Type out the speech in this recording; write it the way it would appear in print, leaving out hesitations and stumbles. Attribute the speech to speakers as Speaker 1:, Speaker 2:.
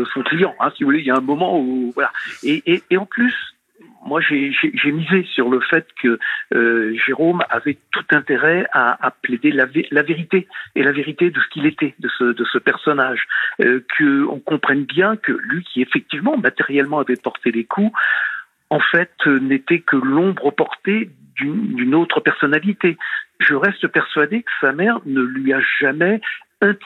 Speaker 1: de son client. Hein, si vous voulez, il y a un moment où voilà. Et en plus, moi, j'ai misé sur le fait que Jérôme avait tout intérêt à plaider la vérité et la vérité de ce qu'il était, de ce personnage, que on comprenne bien que lui, qui effectivement matériellement avait porté les coups, en fait, n'était que l'ombre portée d'une autre personnalité. Je reste persuadé que sa mère ne lui a jamais